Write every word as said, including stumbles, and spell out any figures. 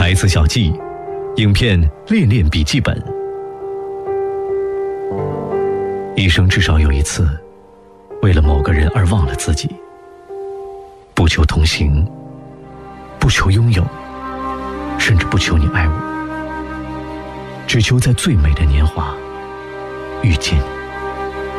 台词小记，影片练练笔记本。一生至少有一次，为了某个人而忘了自己，不求同行，不求拥有，甚至不求你爱我，只求在最美的年华遇见你。